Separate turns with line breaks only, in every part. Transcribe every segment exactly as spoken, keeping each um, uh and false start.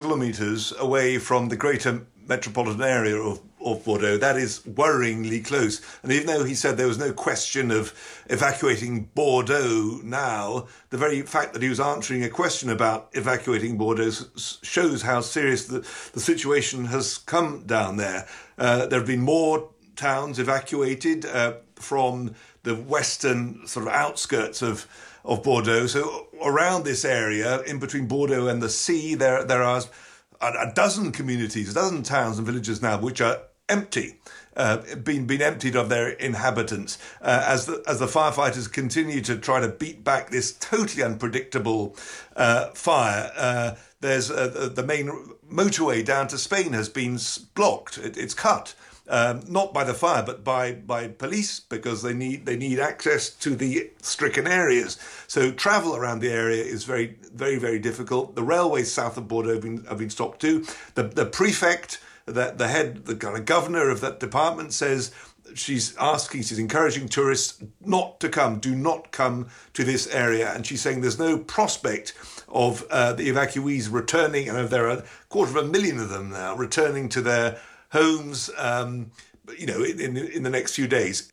kilometres away from the greater metropolitan area of, of Bordeaux. That is worryingly close. And even though he said there was no question of evacuating Bordeaux now, the very fact that he was answering a question about evacuating Bordeaux shows how serious the, the situation has come down there. Uh, there have been more towns evacuated uh, from the western sort of outskirts of of Bordeaux. So around this area, in between Bordeaux and the sea, there there are a dozen communities, a dozen towns and villages now which are empty, uh, been been emptied of their inhabitants uh, as the as the firefighters continue to try to beat back this totally unpredictable uh, fire. Uh, there's uh, the main motorway down to Spain has been blocked; it, it's cut. Um, not by the fire, but by, by police, because they need they need access to the stricken areas. So travel around the area is very, very, very difficult. The railways south of Bordeaux have been, have been stopped too. The the prefect, the, the head, the kind of governor of that department says she's asking, she's encouraging tourists not to come, do not come to this area. And she's saying there's no prospect of uh, the evacuees returning, and there are a quarter of a million of them now, returning to their homes, um, you know, in, in the next few days.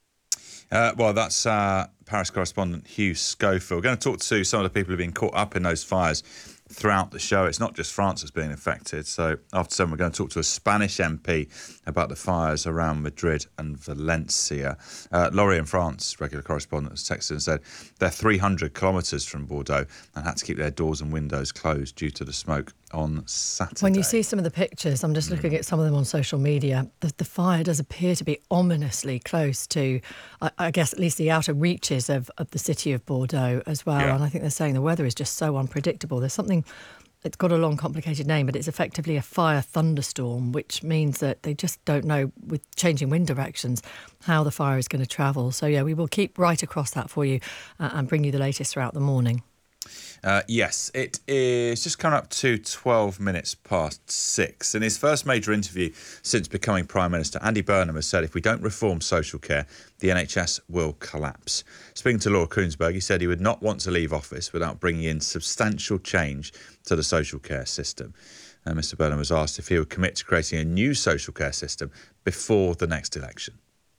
Uh, well, that's uh, Paris correspondent Hugh Schofield. We're going to talk to some of the people who've been caught up in those fires throughout the show. It's not just France that's being affected. So after seven, we're going to talk to a Spanish M P about the fires around Madrid and Valencia. Uh, Laurie in France, regular correspondent, has texted and said they're three hundred kilometres from Bordeaux and had to keep their doors and windows closed due to the smoke on Saturday.
When you see some of the pictures, I'm just mm. looking at some of them on social media, the, the fire does appear to be ominously close to, I, I guess, at least the outer reaches of, of the city of Bordeaux as well. Yeah. And I think they're saying the weather is just so unpredictable. There's something, it's got a long, complicated name, but it's effectively a fire thunderstorm, which means that they just don't know, with changing wind directions, how the fire is going to travel. So, yeah, we will keep right across that for you uh, and bring you the latest throughout the morning.
Uh, yes, it is just coming up to twelve minutes past six. In his first major interview since becoming Prime Minister, Andy Burnham has said if we don't reform social care, the N H S will collapse. Speaking to Laura Kuenssberg, he said he would not want to leave office without bringing in substantial change to the social care system. And Mr Burnham was asked if he would commit to creating a new social care system before the next election.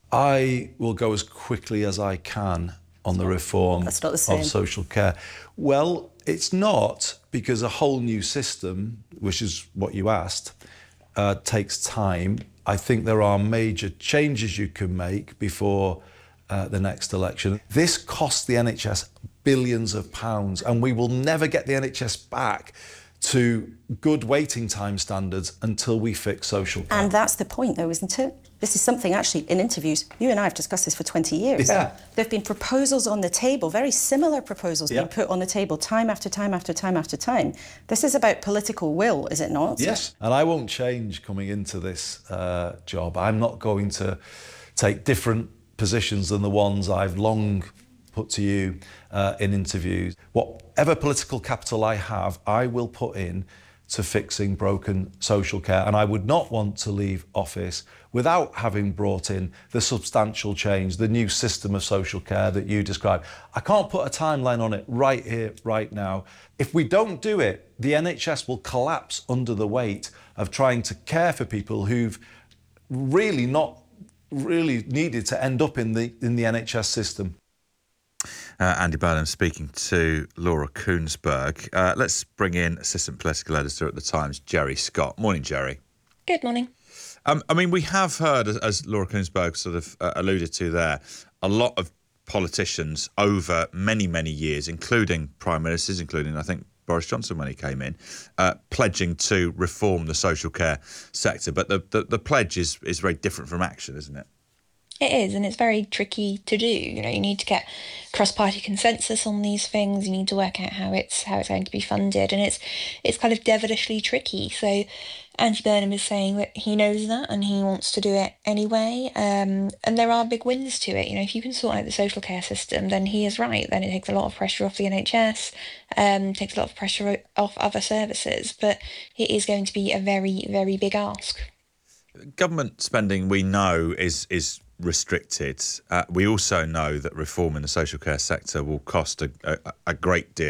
I will go as quickly as I can on the reform
That's not the same.
of social care. Well, it's not, because a whole new system, which is what you asked, uh, takes time. I think there are major changes you can make before uh, the next election. This costs the N H S billions of pounds, and we will never get the N H S back to good waiting time standards until we fix social care.
And that's the point, though, isn't it? This is something, actually, in interviews, you and I have discussed this for twenty years.
Yeah.
There have been proposals on the table, very similar proposals
Yeah.
being put on the table time after time after time after time. This is about political will, is it not?
Yes, and I won't change coming into this uh, job. I'm not going to take different positions than the ones I've long put to you uh, in interviews. Whatever political capital I have, I will put in to fixing broken social care, and I would not want to leave office without having brought in the substantial change, the new system of social care that you described. I can't put a timeline on it right here, right now. If we don't do it, the N H S will collapse under the weight of trying to care for people who've really not really needed to end up in the in the N H S system.
Uh, Andy Burnham speaking to Laura Kuenssberg. Uh, let's bring in Assistant Political Editor at The Times, Jerry Scott. Morning, Jerry.
Good morning.
Um, I mean, we have heard, as, as Laura Kuenssberg sort of uh, alluded to there, a lot of politicians over many, many years, including Prime Ministers, including, I think, Boris Johnson when he came in, uh, pledging to reform the social care sector. But the, the, the pledge is, is very different from action, isn't it?
It is, and it's very tricky to do. You know, you need to get cross-party consensus on these things. You need to work out how it's how it's going to be funded, and it's it's kind of devilishly tricky. So, Andy Burnham is saying that he knows that and he wants to do it anyway. Um, and there are big wins to it. You know, if you can sort out the social care system, then he is right. Then it takes a lot of pressure off the N H S, um, takes a lot of pressure off other services. But it is going to be a very, very big ask.
Government spending, we know, is is. restricted. Uh, we also know that reform in the social care sector will cost a, a, a great deal of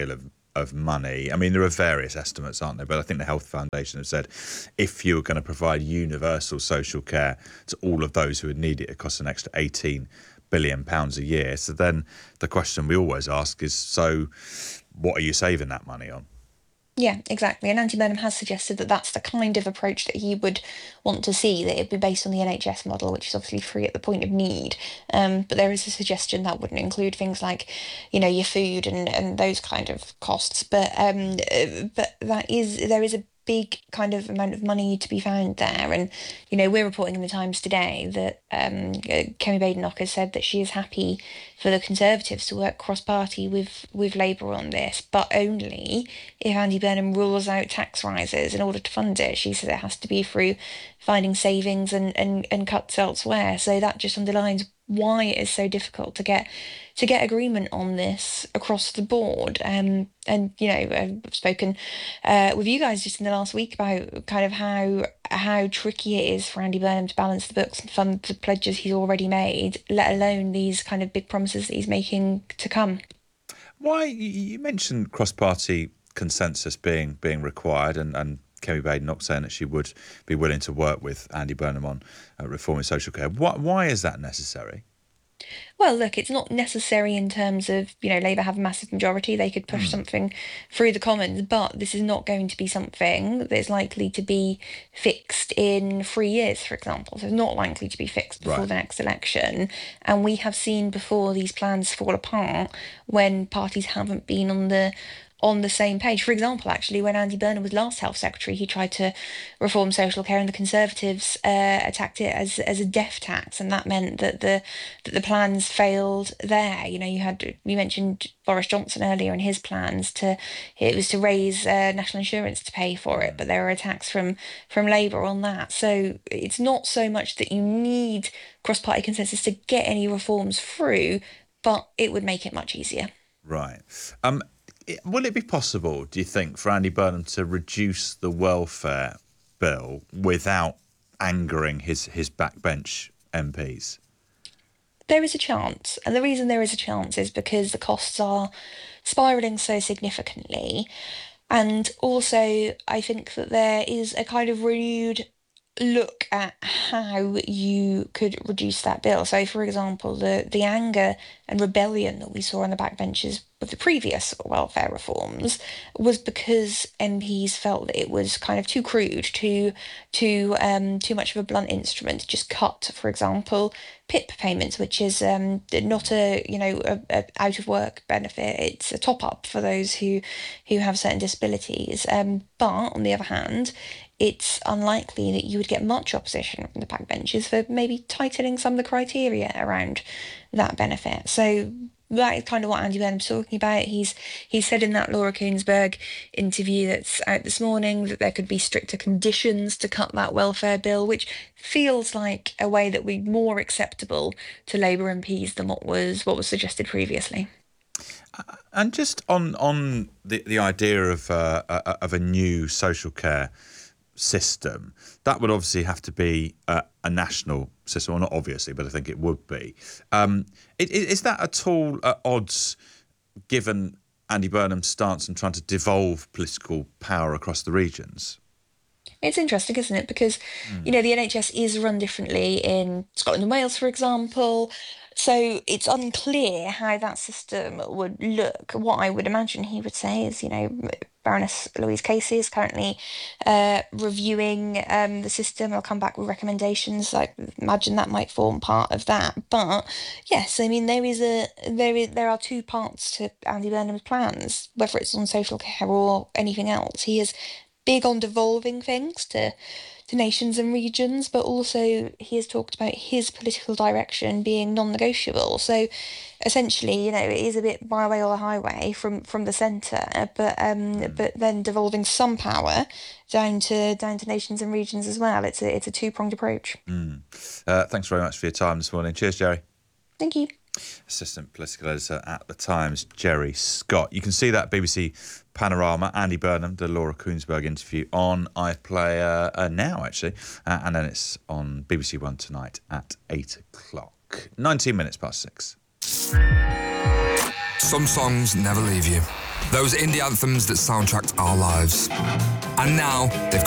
of money. I mean, there are various estimates, aren't there? But I think the Health Foundation have said if you were going to provide universal social care to all of those who would need it, it costs an extra eighteen billion pounds a year. So then the question we always ask is, so what are you saving that money on?
Yeah, exactly. And Andy Burnham has suggested that that's the kind of approach that he would want to see, that it'd be based on the N H S model, which is obviously free at the point of need. Um, but there is a suggestion that wouldn't include things like, you know, your food and, and those kind of costs. But um, but that is there is a big kind of amount of money to be found there. And, you know, we're reporting in the Times today that um, Kemi Badenoch has said that she is happy for the Conservatives to work cross-party with, with Labour on this, but only if Andy Burnham rules out tax rises in order to fund it. She says it has to be through finding savings and, and, and cuts elsewhere. So that just underlines why it is so difficult to get to get agreement on this across the board. Um, and, you know, I've spoken uh, with you guys just in the last week about kind of how how tricky it is for Andy Burnham to balance the books and fund the pledges he's already made, let alone these kind of big promises that he's making to come.
Why, you mentioned cross-party consensus being being required, and, and Kemi Badenoch saying that she would be willing to work with Andy Burnham on uh, reforming social care. Why, why is that necessary?
Well, look, it's not necessary in terms of, you know, Labour have a massive majority. They could push mm. something through the Commons, but this is not going to be something that's likely to be fixed in three years, for example. So it's not likely to be fixed before right. the next election. And we have seen before these plans fall apart when parties haven't been on the on the same page. For example, actually, when Andy Burnham was last Health Secretary, he tried to reform social care, and the Conservatives uh, attacked it as as a death tax, and that meant that the that the plans failed there. You know, you had you mentioned Boris Johnson earlier and his plans to it was to raise uh, national insurance to pay for it, but there were attacks from from Labour on that. So it's not so much that you need cross-party consensus to get any reforms through, but it would make it much easier.
Right. Um. Will it be possible, do you think, for Andy Burnham to reduce the welfare bill without angering his, his backbench M Ps?
There is a chance. And the reason there is a chance is because the costs are spiralling so significantly. And also, I think that there is a kind of renewed look at how you could reduce that bill. So, for example, the, the anger and rebellion that we saw on the backbenches with the previous welfare reforms was because M Ps felt that it was kind of too crude, too too um, too much of a blunt instrument to just cut, for example, P I P payments, which is um, not a you know a, a out of work benefit. It's a top up for those who who have certain disabilities. Um, but on the other hand, it's unlikely that you would get much opposition from the backbenchers for maybe tightening some of the criteria around that benefit. So that is kind of what Andy Burnham's talking about. He's he said in that Laura Kuenssberg interview that's out this morning that there could be stricter conditions to cut that welfare bill, which feels like a way that would be more acceptable to Labour M Ps than what was what was suggested previously.
Uh, and just on on the the idea of uh, uh, of a new social care system, that would obviously have to be a, a national system, well, not obviously, but I think it would be. Um, it, is that at all at odds, given Andy Burnham's stance on trying to devolve political power across the regions?
It's interesting, isn't it? Because, mm. you know, the N H S is run differently in Scotland and Wales, for example. So it's unclear how that system would look. What I would imagine he would say is, you know, Baroness Louise Casey is currently uh, reviewing um, the system. I'll come back with recommendations. I imagine that might form part of that. But yes, I mean there is a there is there are two parts to Andy Burnham's plans, whether it's on social care or anything else. He is big on devolving things to to nations and regions, but also he has talked about his political direction being non-negotiable. So essentially, you know, it is a bit my way or the highway from, from the centre, but um, mm. but then devolving some power down to down to nations and regions as well. It's a it's a two-pronged approach.
Mm. Uh, thanks very much for your time this morning. Cheers, Jerry.
Thank you.
Assistant Political Editor at The Times, Jerry Scott. You can see that B B C Panorama, Andy Burnham, the Laura Kuenssberg interview on iPlayer uh, now, actually. Uh, and then it's on B B C One tonight at eight o'clock. nineteen minutes past six.
Some songs never leave you. Those indie anthems that soundtracked our lives. And now they've